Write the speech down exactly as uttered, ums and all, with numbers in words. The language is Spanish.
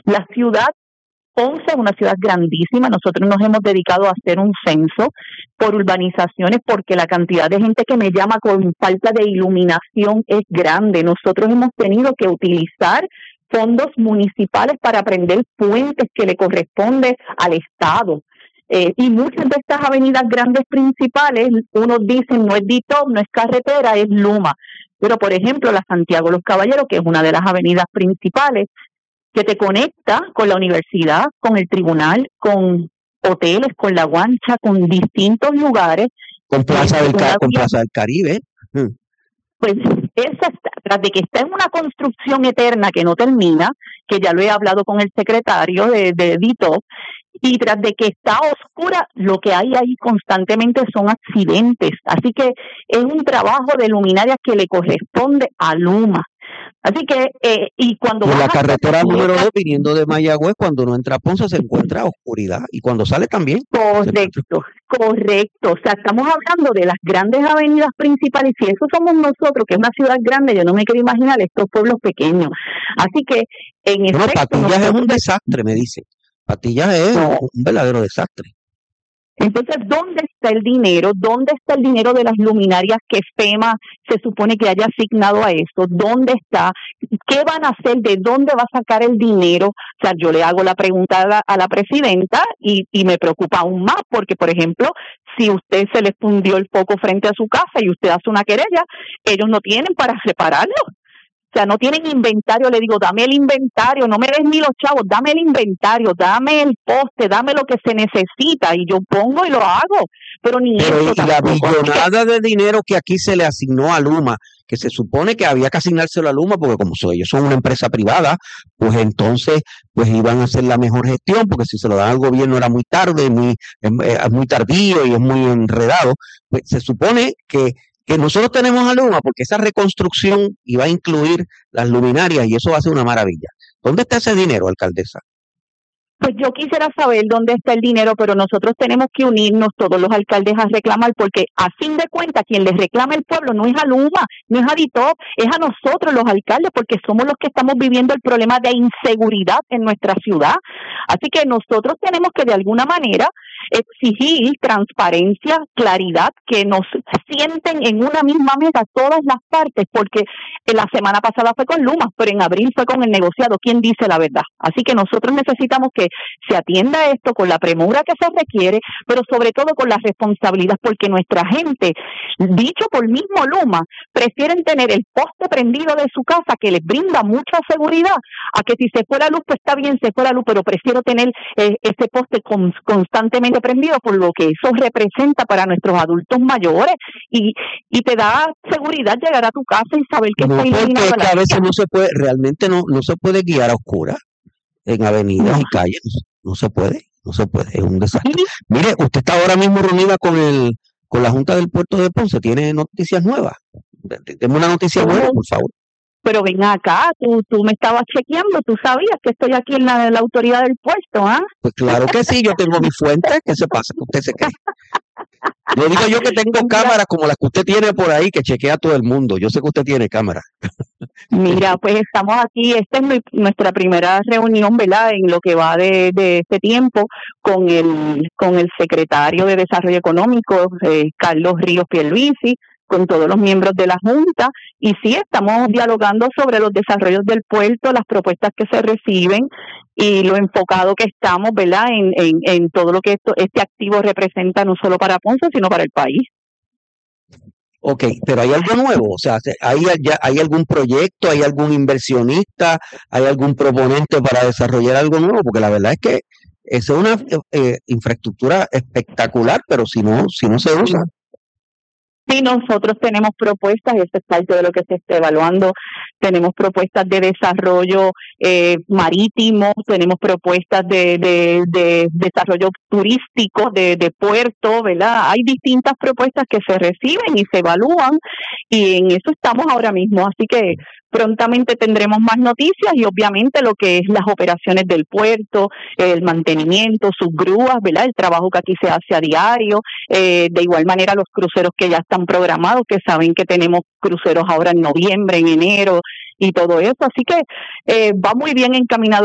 La ciudad Ponce es una ciudad grandísima. Nosotros nos hemos dedicado a hacer un censo por urbanizaciones porque la cantidad de gente que me llama con falta de iluminación es grande. Nosotros hemos tenido que utilizar fondos municipales para prender puentes que le corresponde al Estado. Eh, y muchas de estas avenidas grandes principales, unos dicen no es D I T O P, no es carretera, es Luma. Pero, por ejemplo, la Santiago Los Caballeros, que es una de las avenidas principales, que te conecta con la universidad, con el tribunal, con hoteles, con la Guancha, con distintos lugares. Con Plaza del, Ca- con Plaza del Caribe. Hmm. Pues esa, tras de que está en una construcción eterna que no termina, que ya lo he hablado con el secretario de, de D I T O P, y tras de que está oscura, lo que hay ahí constantemente son accidentes. Así que es un trabajo de luminarias que le corresponde a Luma. Así que, eh, y cuando... Y la carretera número dos, viniendo de Mayagüez, cuando uno entra a Ponce se encuentra oscuridad. Y cuando sale también. Correcto, correcto. O sea, estamos hablando de las grandes avenidas principales. Si eso somos nosotros, que es una ciudad grande, yo no me quiero imaginar estos pueblos pequeños. Así que, en bueno, efecto... Patillas nosotros... es un desastre, me dicen. Patillas es no. un verdadero desastre. Entonces, ¿dónde está el dinero? ¿Dónde está el dinero de las luminarias que FEMA se supone que haya asignado a esto? ¿Dónde está? ¿Qué van a hacer? ¿De dónde va a sacar el dinero? O sea, yo le hago la pregunta a la, a la presidenta y, y me preocupa aún más porque, por ejemplo, si usted se le fundió el foco frente a su casa y usted hace una querella, ellos no tienen para repararlo. O sea, no tienen inventario. Le digo, dame el inventario, no me des ni los chavos, dame el inventario, dame el poste, dame lo que se necesita y yo pongo y lo hago. Pero ni Pero eso y la millonada de dinero que aquí se le asignó a Luma, que se supone que había que asignárselo a Luma, porque como soy, ellos son una empresa privada, pues entonces pues iban a hacer la mejor gestión, porque si se lo dan al gobierno era muy tarde, muy, es muy tardío y es muy enredado. Pues se supone que que nosotros tenemos a Luma porque esa reconstrucción iba a incluir las luminarias y eso va a ser una maravilla. ¿Dónde está ese dinero, alcaldesa? Pues yo quisiera saber dónde está el dinero, pero nosotros tenemos que unirnos todos los alcaldes a reclamar, porque a fin de cuentas quien les reclama el pueblo no es a Luma, no es a D I T O P, es a nosotros los alcaldes, porque somos los que estamos viviendo el problema de inseguridad en nuestra ciudad. Así que nosotros tenemos que de alguna manera exigir transparencia, claridad, que nos sienten en una misma mesa todas las partes, porque la semana pasada fue con Luma, pero en abril fue con el negociado. ¿Quién dice la verdad? Así que nosotros necesitamos que se atienda esto con la premura que se requiere, pero sobre todo con la responsabilidad, porque nuestra gente, dicho por mismo Luma, prefieren tener el poste prendido de su casa, que les brinda mucha seguridad, a que si se fue la luz, pues está bien, se fue la luz, pero prefiero tener eh, ese poste con, constantemente prendido, por lo que eso representa para nuestros adultos mayores, y, y te da seguridad llegar a tu casa y saber que no, está iluminado. Porque es que a veces no se puede, realmente no, no se puede guiar a oscuras en avenidas no. y calles, no se puede, no se puede, es un desastre. ¿Sí? Mire, usted está ahora mismo reunida con el con la Junta del Puerto de Ponce, ¿tiene noticias nuevas? Deme una noticia ¿Cómo? buena, por favor. Pero ven acá, tú, tú me estabas chequeando, tú sabías que estoy aquí en la, la autoridad del puerto, ¿ah? ¿eh? Pues claro que sí, yo tengo mi fuente, ¿qué se pasa? ¿Qué usted se cree? Yo digo yo que tengo cámaras como las que usted tiene por ahí, que chequea a todo el mundo. Yo sé que usted tiene cámara. Mira, pues estamos aquí, esta es mi, nuestra primera reunión, ¿verdad? En lo que va de, de este tiempo con el con el secretario de Desarrollo Económico, eh, Carlos Ríos Pierluisi, con todos los miembros de la Junta, y sí, estamos dialogando sobre los desarrollos del puerto, las propuestas que se reciben y lo enfocado que estamos, ¿verdad?, en, en, en todo lo que esto, este activo representa no solo para Ponce, sino para el país. Ok, pero ¿hay algo nuevo? O sea, ¿hay, ya, ¿hay algún proyecto, hay algún inversionista, hay algún proponente para desarrollar algo nuevo? Porque la verdad es que es una eh, infraestructura espectacular, pero si no, si no se usa. Sí, nosotros tenemos propuestas, y eso es parte de lo que se está evaluando. Tenemos propuestas de desarrollo eh, marítimo, tenemos propuestas de, de, de desarrollo turístico, de, de puerto, ¿verdad? Hay distintas propuestas que se reciben y se evalúan, y en eso estamos ahora mismo. Así que prontamente tendremos más noticias y obviamente lo que es las operaciones del puerto, el mantenimiento, sus grúas, ¿verdad? El trabajo que aquí se hace a diario, eh, de igual manera los cruceros que ya están programados, que saben que tenemos cruceros ahora en noviembre, en enero y todo eso. Así que eh, va muy bien encaminado